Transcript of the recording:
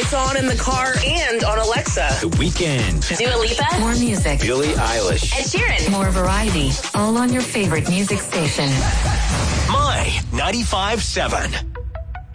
It's on in the car and on Alexa. The Weeknd. Dua Lipa. More music. Billie Eilish. Ed Sheeran. More variety. All on your favorite music station. My 95.7.